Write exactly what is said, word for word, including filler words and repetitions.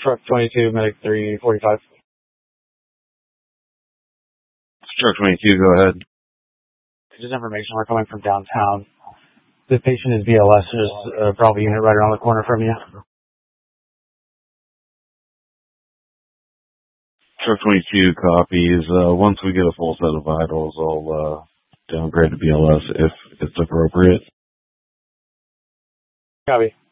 Truck twenty-two, medic three forty-five. Truck twenty-two, go ahead. Just information, we're coming from downtown. The patient is B L S. There's a Bravo unit right around the corner from you. Truck twenty-two copies. Uh, once we get a full set of vitals, I'll uh, downgrade to B L S if it's appropriate. Copy.